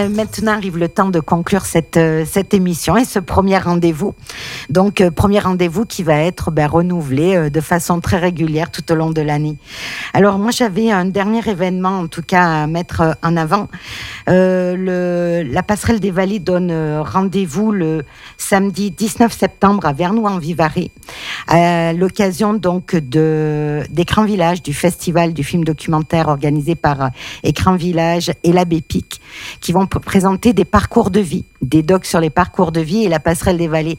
Maintenant arrive le temps de conclure cette émission et ce premier rendez-vous. Donc, premier rendez-vous qui va être renouvelé de façon très régulière tout au long de l'année. Alors, moi, j'avais un dernier événement, en tout cas, à mettre en avant. La Passerelle des Vallées donne rendez-vous le samedi 19 septembre à Vernoux-en-Vivarais, à l'occasion donc d'Écran Village, du festival du film documentaire organisé par Écran Village et l'Abbé Pic, qui vont présenter des parcours de vie, des docs sur les parcours de vie, et la Passerelle des Vallées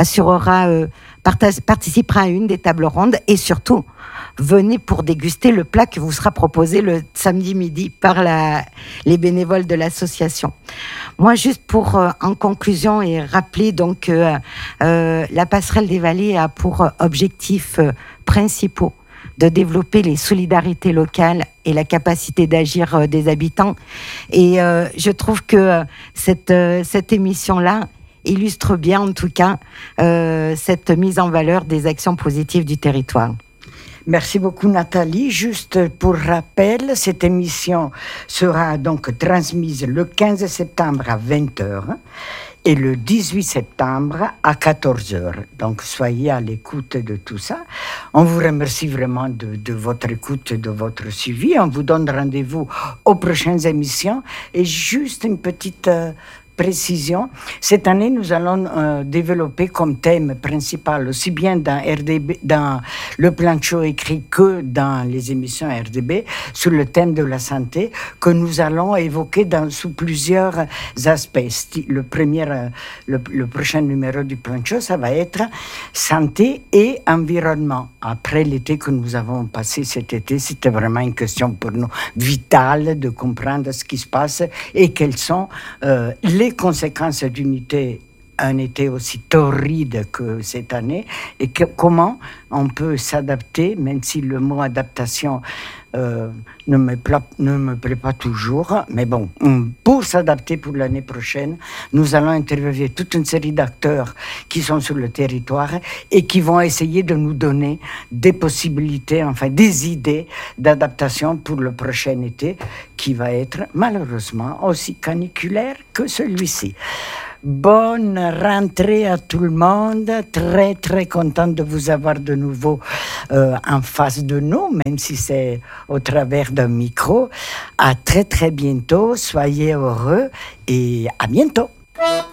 participera à une des tables rondes, et surtout, venez pour déguster le plat que vous sera proposé le samedi midi par les bénévoles de l'association. Moi, juste pour, en conclusion, et rappeler donc que la Passerelle des Vallées a pour objectifs principaux de développer les solidarités locales et la capacité d'agir des habitants. Et je trouve que cette émission-là illustre bien, en tout cas, cette mise en valeur des actions positives du territoire. Merci beaucoup Nathalie. Juste pour rappel, cette émission sera donc transmise le 15 septembre à 20h et le 18 septembre à 14h. Donc soyez à l'écoute de tout ça. On vous remercie vraiment de votre écoute, de votre suivi. On vous donne rendez-vous aux prochaines émissions. Et juste une petite précision. Cette année, nous allons développer comme thème principal, aussi bien dans le plan de show écrit que dans les émissions RDB, sur le thème de la santé, que nous allons évoquer sous plusieurs aspects. Le prochain numéro du plan de show, ça va être santé et environnement. Après l'été que nous avons passé cet été, c'était vraiment une question pour nous vitale de comprendre ce qui se passe et quelles sont les conséquences un été aussi torride que cette année, et comment on peut s'adapter, même si le mot adaptation ne me plaît pas toujours, mais bon, pour s'adapter pour l'année prochaine, nous allons interviewer toute une série d'acteurs qui sont sur le territoire et qui vont essayer de nous donner des possibilités, enfin des idées d'adaptation pour le prochain été, qui va être malheureusement aussi caniculaire que celui-ci. Bonne rentrée à tout le monde, très très contente de vous avoir de nouveau en face de nous, même si c'est au travers d'un micro. À très très bientôt, soyez heureux et à bientôt.